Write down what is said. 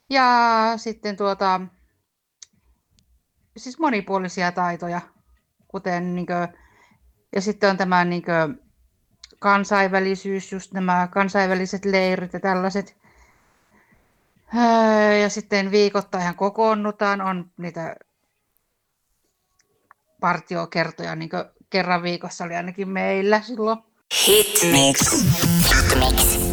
Ja sitten siis monipuolisia taitoja, kuten ja sitten on tämä kansainvälisyys, just nämä kansainväliset leirit ja tällaiset. Ja sitten viikoittain kokoonnutaan, on niitä partiokertoja, kerran viikossa oli ainakin meillä silloin. Hit mix. Hit mix.